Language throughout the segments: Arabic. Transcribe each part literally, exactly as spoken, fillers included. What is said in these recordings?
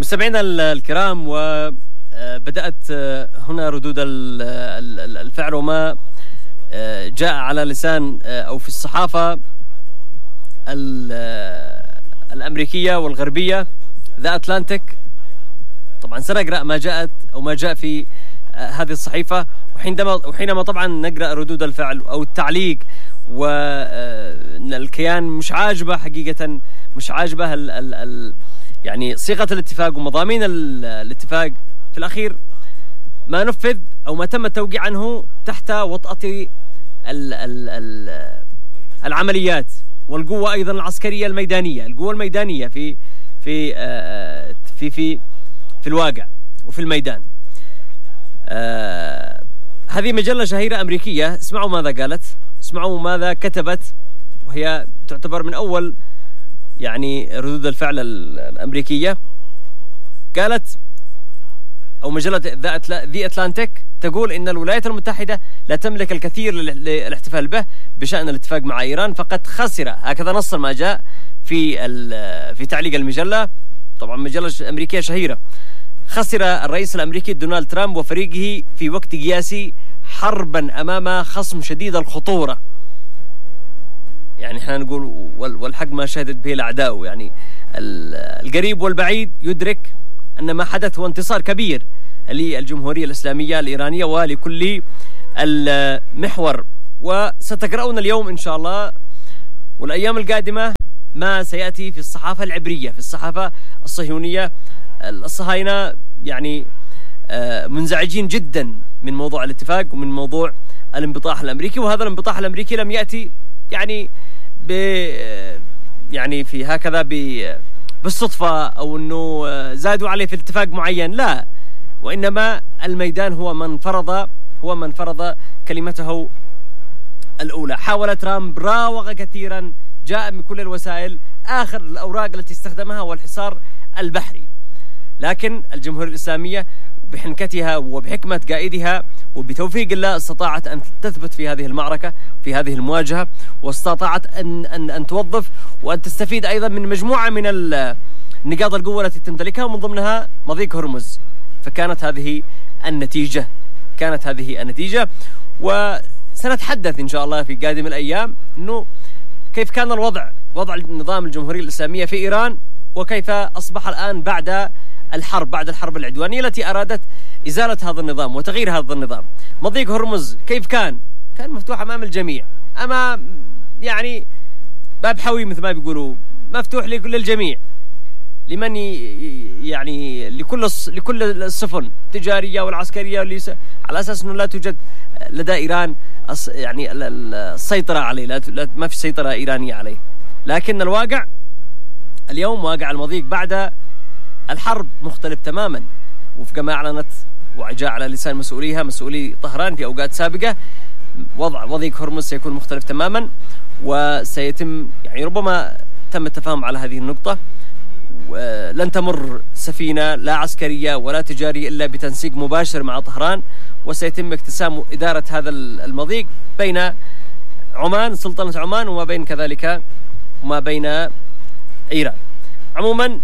مستمعينا الكرام، وبدأت هنا ردود الفعل وما جاء على لسان أو في الصحافة الأمريكية والغربية ذا أتلانتيك. طبعا سنقرأ ما جاءت أو ما جاء في هذه الصحيفة، وحينما وحينما طبعا نقرأ ردود الفعل أو التعليق وأن الكيان مش عاجبه حقيقة، مش عاجبه ال ال ال يعني صيغة الاتفاق ومضامين الاتفاق في الأخير ما نفذ أو ما تم التوقيع عنه تحت وطأة ال ال ال العمليات والقوة أيضا العسكرية الميدانية، القوة الميدانية في في في في في الواقع وفي الميدان. آه هذه مجلة شهيرة أمريكية، اسمعوا ماذا قالت، اسمعوا ماذا كتبت، وهي تعتبر من أول يعني ردود الفعل الأمريكية. قالت أو مجلة ذا أتلانتيك تقول إن الولايات المتحدة لا تملك الكثير للاحتفال به بشأن الاتفاق مع إيران، فقد خسر، هكذا نص ما جاء في في تعليق المجلة. طبعا مجلة أمريكية شهيرة. خسر الرئيس الأمريكي دونالد ترامب وفريقه في وقت قياسي حربا أمام خصم شديد الخطورة. يعني احنا نقول والحق ما شهدت به الأعداء، يعني القريب والبعيد يدرك أن ما حدث هو انتصار كبير للجمهورية الإسلامية الإيرانية ولكل المحور. وستقرؤون اليوم إن شاء الله والأيام القادمة ما سيأتي في الصحافة العبرية، في الصحافة الصهيونية. الصهاينة يعني منزعجين جدا من موضوع الاتفاق ومن موضوع الانبطاح الأمريكي، وهذا الانبطاح الأمريكي لم يأتي يعني ب يعني في هكذا ب بالصدفة أو أنه زادوا عليه في اتفاق معين، لا، وإنما الميدان هو من فرض هو من فرض كلمته الأولى. حاول ترامب، راوغ كثيرا، جاء من كل الوسائل، آخر الأوراق التي استخدمها هو الحصار البحري، لكن الجمهورية الإسلامية بحنكتها وبحكمة قائدها وبتوفيق الله استطاعت أن تثبت في هذه المعركة، في هذه المواجهة، واستطاعت أن أن أن توظف وأن تستفيد أيضا من مجموعة من نقاط القوة التي تمتلكها، ومن ضمنها مضيق هرمز. فكانت هذه النتيجة، كانت هذه النتيجة. وسنتحدث إن شاء الله في قادم الأيام إنه كيف كان الوضع، وضع النظام الجمهورية الإسلامية في إيران، وكيف أصبح الآن بعد الحرب، بعد الحرب العدوانية التي أرادت إزالة هذا النظام وتغيير هذا النظام. مضيق هرمز كيف كان؟ كان مفتوح أمام الجميع، أما يعني باب حوي مثل ما بيقولوا، مفتوح للجميع، لمن يعني لكل لكل السفن التجارية والعسكرية، على أساس أنه لا توجد لدى إيران يعني السيطرة عليه، لا ما في سيطرة إيرانية عليه. لكن الواقع اليوم، واقع المضيق بعد الحرب مختلف تماما، وفق ما أعلنت وجاء على لسان مسؤوليها، مسؤولي طهران في أوقات سابقة. وضع مضيق هرمز سيكون مختلف تماما، وسيتم يعني ربما تم التفاهم على هذه النقطة. لن تمر سفينة لا عسكرية ولا تجارية إلا بتنسيق مباشر مع طهران، وسيتم اقتسام إدارة هذا المضيق بين عمان، سلطنة عمان، وما بين كذلك وما بين إيران. عموما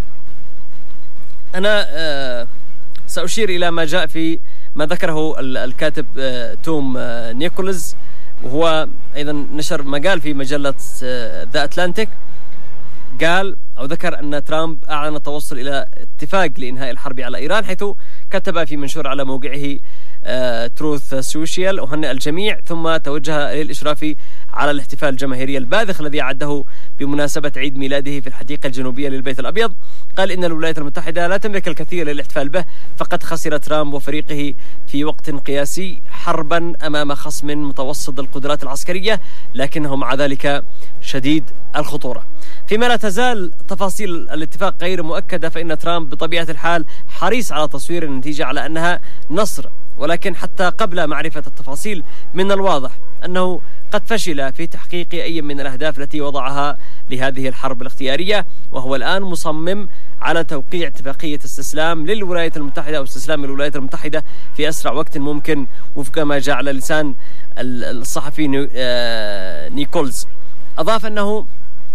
أنا آه سأشير إلى ما جاء في ما ذكره الكاتب آه توم آه نيكولز، وهو أيضا نشر مقال في مجلة ذا أتلانتيك. قال أو ذكر أن ترامب أعلن التوصل إلى اتفاق لإنهاء الحرب على إيران، حيث كتب في منشور على موقعه تروث سوشيال: أهنئ الجميع، ثم توجه للإشراف على الاحتفال الجماهيري الباذخ الذي أعده بمناسبة عيد ميلاده في الحديقة الجنوبية للبيت الأبيض. قال إن الولايات المتحدة لا تملك الكثير للاحتفال به، فقد خسر ترامب وفريقه في وقت قياسي حربا أمام خصم متوسط القدرات العسكرية، لكنه مع ذلك شديد الخطورة. فيما لا تزال تفاصيل الاتفاق غير مؤكدة، فإن ترامب بطبيعة الحال حريص على تصوير النتيجة على أنها نصر، ولكن حتى قبل معرفة التفاصيل من الواضح أنه قد فشل في تحقيق أي من الأهداف التي وضعها لهذه الحرب الاختيارية، وهو الآن مصمم على توقيع اتفاقية استسلام للولايات المتحدة أو استسلام الولايات المتحدة في أسرع وقت ممكن، وفق ما جاء على لسان الصحفي نيكولز. أضاف أنه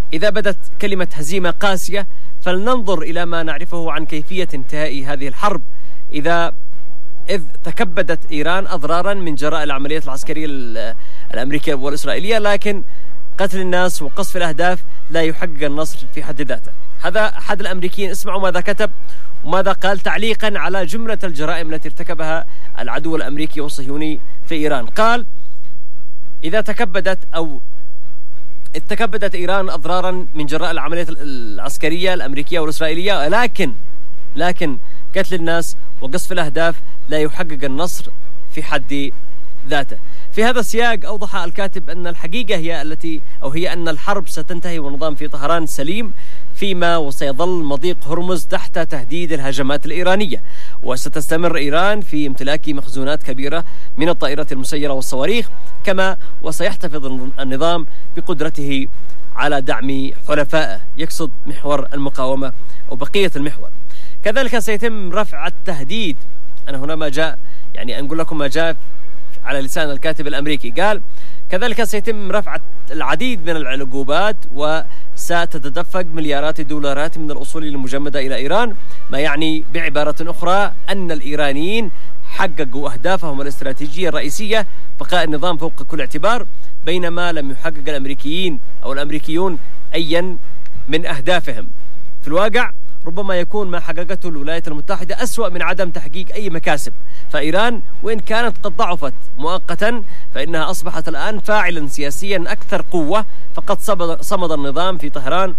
إذا بدت كلمة هزيمة قاسية فلننظر إلى ما نعرفه عن كيفية انتهاء هذه الحرب، إذا إذ تكبدت إيران أضرارا من جراء العمليات العسكرية الأمريكية والإسرائيلية، لكن قتل الناس وقصف الأهداف لا يحقق النصر في حد ذاته. هذا أحد الأمريكيين، اسمعوا ماذا كتب وماذا قال تعليقا على جملة الجرائم التي ارتكبها العدو الأمريكي والصهيوني في إيران. قال: إذا تكبدت أو إذ تكبدت إيران أضرارا من جراء العمليات العسكرية الأمريكية والإسرائيلية، لكن لكن قتل الناس وقصف الأهداف لا يحقق النصر في حد ذاته. في هذا السياق أوضح الكاتب أن الحقيقة هي التي أو هي أن الحرب ستنتهي والنظام في طهران سليم، فيما وسيظل مضيق هرمز تحت تهديد الهجمات الإيرانية، وستستمر إيران في امتلاك مخزونات كبيرة من الطائرات المسيرة والصواريخ، كما وسيحتفظ النظام بقدرته على دعم حلفائه، يقصد محور المقاومة أو بقية المحور. كذلك سيتم رفع التهديد. أنا هنا ما جاء يعني أنقول لكم ما جاء على لسان الكاتب الأمريكي، قال: كذلك سيتم رفع العديد من العقوبات وستتدفق مليارات الدولارات من الأصول المجمدة إلى إيران، ما يعني بعبارة أخرى أن الإيرانيين حققوا أهدافهم الاستراتيجية الرئيسية، بقاء النظام فوق كل اعتبار، بينما لم يحقق الأمريكيين أو الأمريكيون أيا من أهدافهم. في الواقع ربما يكون ما حققته الولايات المتحدة أسوأ من عدم تحقيق أي مكاسب، فإيران وإن كانت قد ضعفت مؤقتا فإنها أصبحت الآن فاعلا سياسيا أكثر قوة، فقد صمد النظام في طهران